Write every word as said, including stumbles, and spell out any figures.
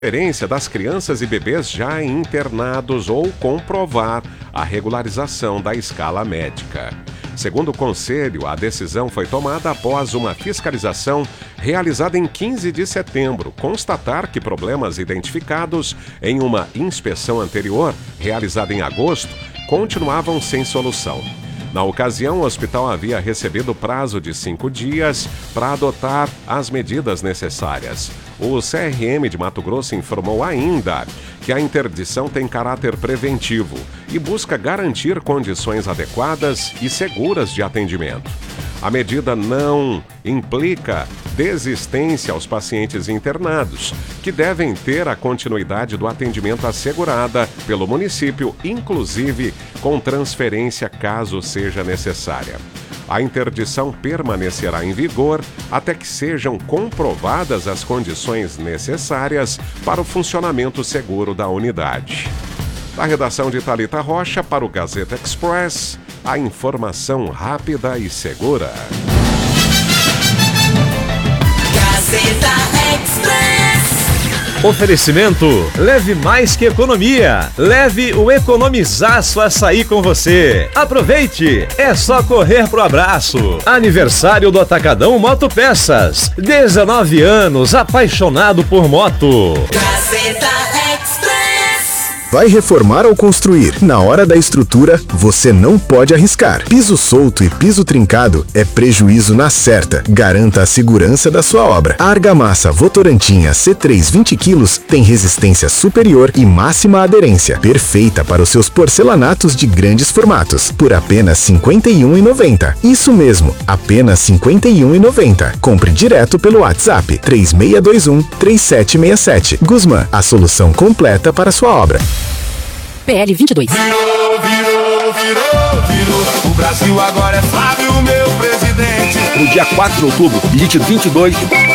Transferência das crianças e bebês já internados ou comprovar a regularização da escala médica. Segundo o Conselho, a decisão foi tomada após uma fiscalização realizada em quinze de setembro, constatar que problemas identificados em uma inspeção anterior, realizada em agosto, continuavam sem solução. Na ocasião, o hospital havia recebido prazo de cinco dias para adotar as medidas necessárias. O C R M de Mato Grosso informou ainda que a interdição tem caráter preventivo e busca garantir condições adequadas e seguras de atendimento. A medida não implica desistência aos pacientes internados, que devem ter a continuidade do atendimento assegurada pelo município, inclusive com transferência caso seja necessária. A interdição permanecerá em vigor até que sejam comprovadas as condições necessárias para o funcionamento seguro da unidade. Da redação de Thalita Rocha para o Gazeta Express, a informação rápida e segura. Gazeta Express. Oferecimento, leve mais que economia. Leve o Economizaço Açaí com você. Aproveite, é só correr pro abraço. Aniversário do Atacadão Motopeças. dezenove anos, apaixonado por moto. Gazeta Express. Vai reformar ou construir? Na hora da estrutura, você não pode arriscar. Piso solto e piso trincado é prejuízo na certa. Garanta a segurança da sua obra. A argamassa Votorantim C três vinte quilos tem resistência superior e máxima aderência. Perfeita para os seus porcelanatos de grandes formatos. Por apenas cinquenta e um reais e noventa centavos. Isso mesmo, apenas cinquenta e um reais e noventa centavos. Compre direto pelo WhatsApp três seis dois um, três sete seis sete. Guzmã, a solução completa para sua obra. P L vinte e dois. Virou, virou, virou, virou. O Brasil agora é Flávio, meu presidente. No dia quatro de outubro, digite vinte e dois.